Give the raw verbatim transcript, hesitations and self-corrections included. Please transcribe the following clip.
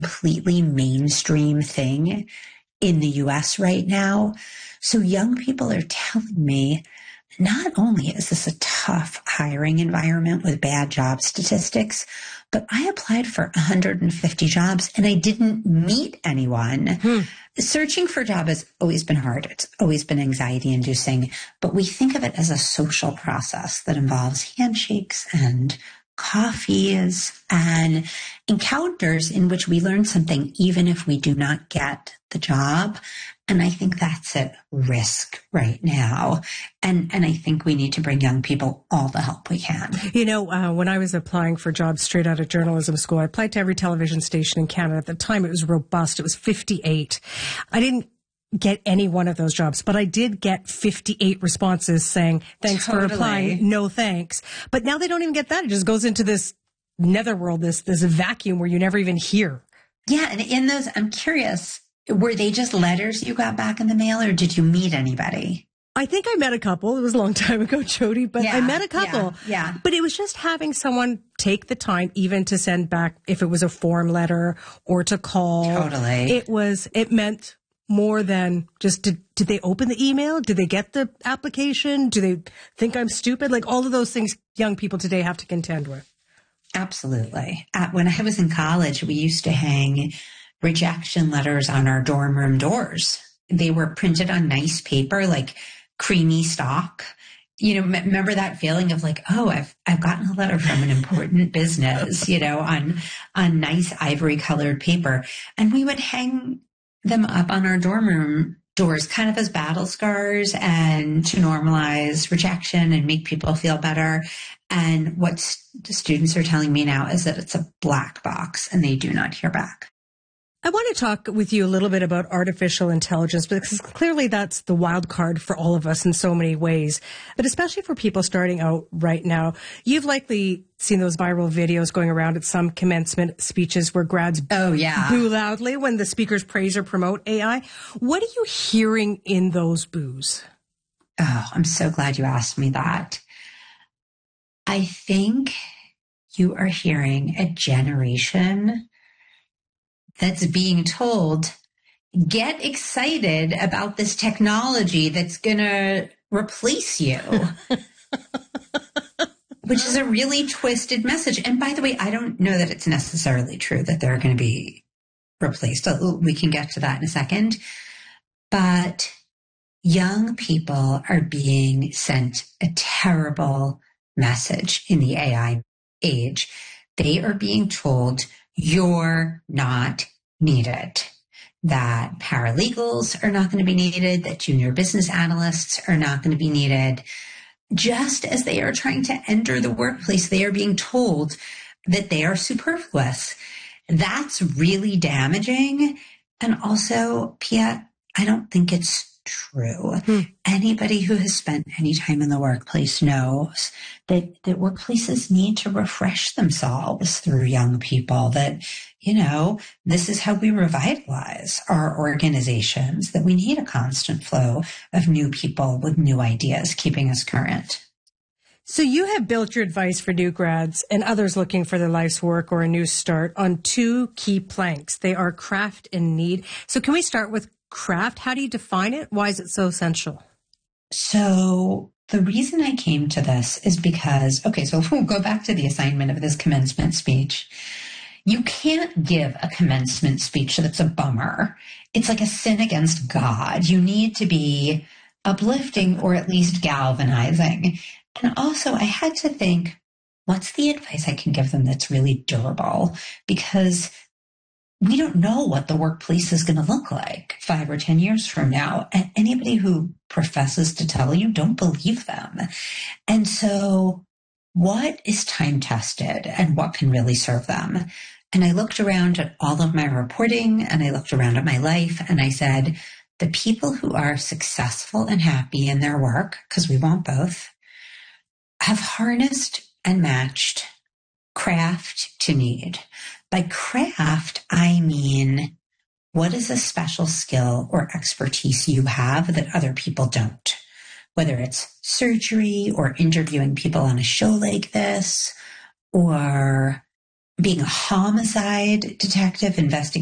completely mainstream thing in the U S right now. So young people are telling me, not only is this a tough hiring environment with bad job statistics, but I applied for one hundred fifty jobs and I didn't meet anyone. Hmm. Searching for a job has always been hard. It's always been anxiety inducing, but we think of it as a social process that involves handshakes and coffees and encounters in which we learn something, even if we do not get the job. And I think that's at risk right now. And and I think we need to bring young people all the help we can. You know, uh, when I was applying for jobs straight out of journalism school, I applied to every television station in Canada. At the time, it was robust. It was fifty-eight. I didn't get any one of those jobs, but I did get fifty-eight responses saying, thanks totally. for applying. No, thanks. But now they don't even get that. It just goes into this netherworld, this, this vacuum where you never even hear. Yeah. And in those, I'm curious, were they just letters you got back in the mail or did you meet anybody? I think I met a couple. It was a long time ago, Jody, but yeah, I met a couple. Yeah, yeah. But it was just having someone take the time even to send back, if it was a form letter or to call. Totally. It was, it meant more than just, did, did they open the email? Did they get the application? Do they think I'm stupid? Like all of those things young people today have to contend with. Absolutely. Uh, when I was in college, we used to hang rejection letters on our dorm room doors. They were printed on nice paper, like creamy stock. You know, m- remember that feeling of like, oh, I've I've gotten a letter from an important business, you know, on on nice ivory colored paper. And we would hang them up on our dorm room doors kind of as battle scars and to normalize rejection and make people feel better. And what st- the students are telling me now is that it's a black box and they do not hear back. I want to talk with you a little bit about artificial intelligence because clearly that's the wild card for all of us in so many ways, but especially for people starting out right now. You've likely seen those viral videos going around at some commencement speeches where grads oh, yeah. boo loudly when the speakers praise or promote A I. What are you hearing in those boos? Oh, I'm so glad you asked me that. I think you are hearing a generation that's being told, get excited about this technology that's going to replace you, which is a really twisted message. And by the way, I don't know that it's necessarily true that they're going to be replaced. We can get to that in a second. But young people are being sent a terrible message in the A I age. They are being told, you're not needed, that paralegals are not going to be needed, that junior business analysts are not going to be needed. Just as they are trying to enter the workplace, they are being told that they are superfluous. That's really damaging. And also, Pia, I don't think it's true. Hmm. Anybody who has spent any time in the workplace knows that, that workplaces need to refresh themselves through young people, that, you know, this is how we revitalize our organizations, that we need a constant flow of new people with new ideas keeping us current. So you have built your advice for new grads and others looking for their life's work or a new start on two key planks. They are craft and need. So can we start with craft? How do you define it? Why is it so essential? So the reason I came to this is because, okay, so we'll go back to the assignment of this commencement speech. You can't give a commencement speech that's a bummer. It's like a sin against God. You need to be uplifting or at least galvanizing. And also I had to think, what's the advice I can give them that's really durable? Because we don't know what the workplace is going to look like five or ten years from now. And anybody who professes to tell you, don't believe them. And so what is time tested and what can really serve them? And I looked around at all of my reporting and I looked around at my life and I said, the people who are successful and happy in their work, because we want both, have harnessed and matched craft to need. By craft, I mean, what is a special skill or expertise you have that other people don't? Whether it's surgery or interviewing people on a show like this, or being a homicide detective investigating